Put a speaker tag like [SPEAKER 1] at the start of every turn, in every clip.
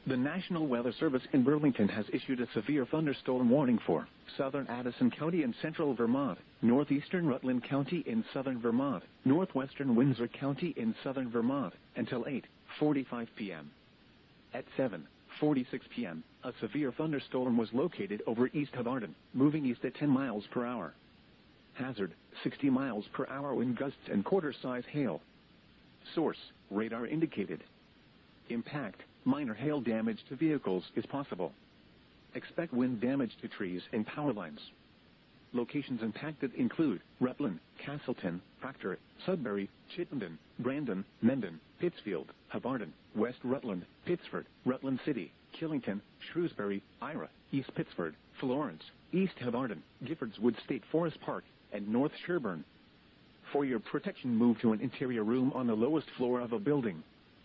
[SPEAKER 1] The National Weather Service in Burlington has issued a severe thunderstorm warning for southern Addison County in central Vermont, northeastern Rutland County in southern Vermont, northwestern Windsor County in southern Vermont until 8:45 p.m. At 7:46 p.m., a severe thunderstorm was located over east of Arden, moving east at 10 miles per hour. Hazard, 60 miles per hour wind gusts and quarter-size hail. Source, radar indicated. Impact, minor hail damage to vehicles is possible. Expect wind damage to trees and power lines. Locations impacted include Rutland, Castleton, Proctor, Sudbury, Chittenden, Brandon, Mendon, Pittsfield, Hubbardton, West Rutland, Pittsford, Rutland City, Killington, Shrewsbury, Ira, East Pittsford, Florence, East Hubbardton, Giffords Wood State Forest Park, and North Sherburne. For your protection, move to an interior room on the lowest floor of a building.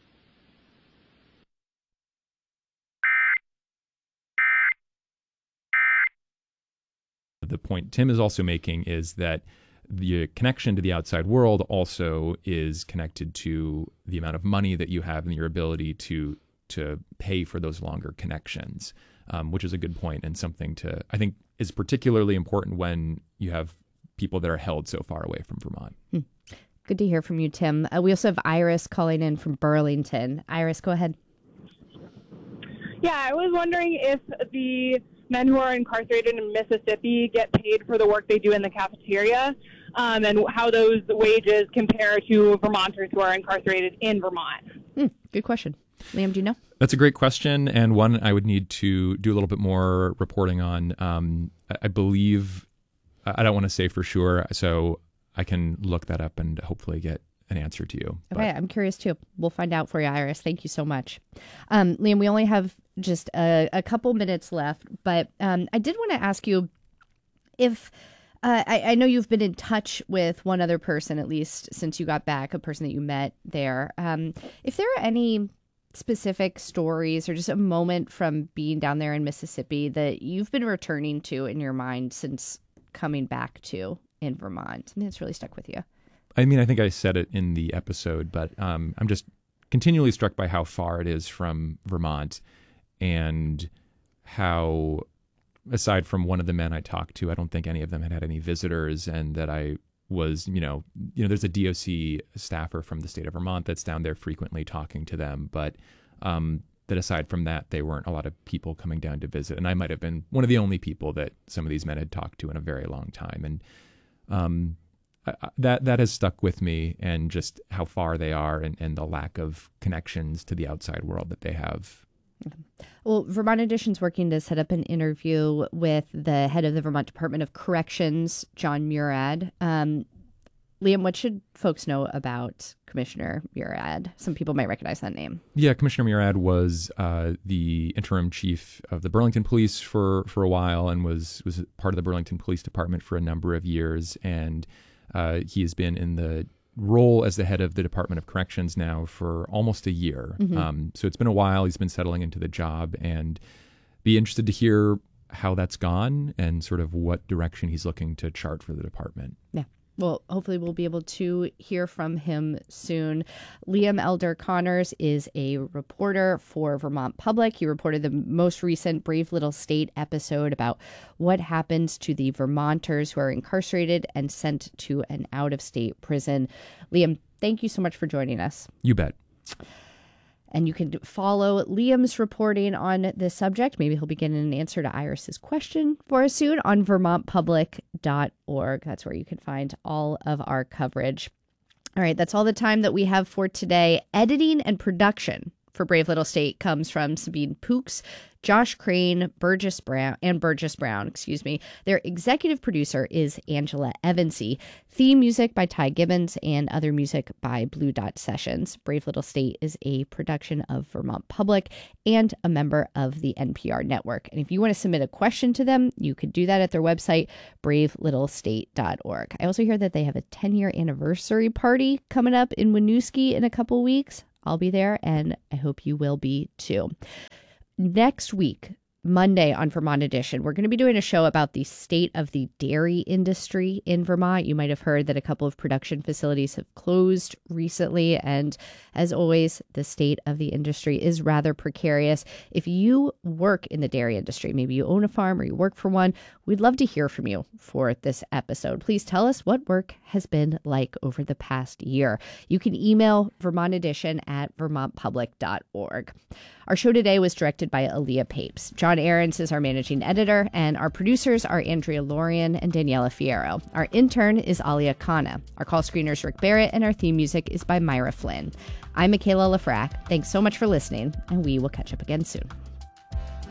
[SPEAKER 2] The point Tim is also making is that the connection to the outside world also is connected to the amount of money that you have and your ability to pay for those longer connections, which is a good point and something to, I think, is particularly important when you have people that are held so far away from Vermont.
[SPEAKER 3] Good to hear from you, Tim. We also have Iris calling in from Burlington. Iris, go ahead.
[SPEAKER 4] Yeah, I was wondering if the men who are incarcerated in Mississippi get paid for the work they do in the cafeteria, and how those wages compare to Vermonters who are incarcerated in Vermont.
[SPEAKER 3] Good question. Liam, do you know?
[SPEAKER 2] That's a great question, and one I would need to do a little bit more reporting on. I believe, I don't want to say for sure, so I can look that up and hopefully get an answer to you.
[SPEAKER 3] Okay, I'm curious too. We'll find out for you, Iris. Thank you so much. Liam, we only have just a couple minutes left, but I did want to ask you if, I know you've been in touch with one other person, at least since you got back, a person that you met there. If there are any specific stories or just a moment from being down there in Mississippi that you've been returning to in your mind since coming back to in Vermont, something that's really stuck with you.
[SPEAKER 2] I mean, I think I said it in the episode, but I'm just continually struck by how far it is from Vermont and how, aside from one of the men I talked to, I don't think any of them had any visitors, and that I was, there's a DOC staffer from the state of Vermont that's down there frequently talking to them, but that aside from that, there weren't a lot of people coming down to visit. And I might have been one of the only people that some of these men had talked to in a very long time. And that has stuck with me, and just how far they are and the lack of connections to the outside world that they have.
[SPEAKER 3] Well, Vermont Edition's working to set up an interview with the head of the Vermont Department of Corrections, John Murad. Liam, what should folks know about Commissioner Murad? Some people might recognize that name.
[SPEAKER 2] Yeah, Commissioner Murad was the interim chief of the Burlington Police for a while, and was part of the Burlington Police Department for a number of years. And he has been in the role as the head of the Department of Corrections now for almost a year. Mm-hmm. So it's been a while. He's been settling into the job, and be interested to hear how that's gone and sort of what direction he's looking to chart for the department.
[SPEAKER 3] Yeah. Well, hopefully we'll be able to hear from him soon. Liam Elder Connors is a reporter for Vermont Public. He reported the most recent Brave Little State episode about what happens to the Vermonters who are incarcerated and sent to an out-of-state prison. Liam, thank you so much for joining us.
[SPEAKER 2] You bet.
[SPEAKER 3] And you can follow Liam's reporting on this subject. Maybe he'll be getting an answer to Iris's question for us soon on vermontpublic.org. That's where you can find all of our coverage. All right, that's all the time that we have for today. Editing and production for Brave Little State comes from Sabine Pooks, Josh Crane, Burgess Brown. Their executive producer is Angela Evansy. Theme music by Ty Gibbons and other music by Blue Dot Sessions. Brave Little State is a production of Vermont Public and a member of the NPR network. And if you want to submit a question to them, you could do that at their website, bravelittlestate.org. I also hear that they have a 10-year anniversary party coming up in Winooski in a couple weeks. I'll be there, and I hope you will be too. Next week, Monday on Vermont Edition, we're going to be doing a show about the state of the dairy industry in Vermont. You might have heard that a couple of production facilities have closed recently. And as always, the state of the industry is rather precarious. If you work in the dairy industry, maybe you own a farm or you work for one, we'd love to hear from you for this episode. Please tell us what work has been like over the past year. You can email Vermont Edition at vermontpublic.org. Our show today was directed by Aaliyah Papes. John Ahrens is our managing editor, and our producers are Andrea Lorian and Daniela Fierro. Our intern is Alia Khanna. Our call screener is Rick Barrett, and our theme music is by Myra Flynn. I'm Michaela Lafrac. Thanks so much for listening, and we will catch up again soon.